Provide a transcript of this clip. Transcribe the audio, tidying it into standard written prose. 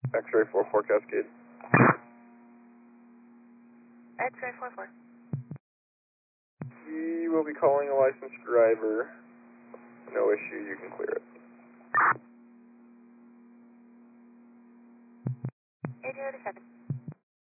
X-ray 44 Cascade. X-ray 44. He will be calling a licensed driver. No issue, you can clear it. 8087.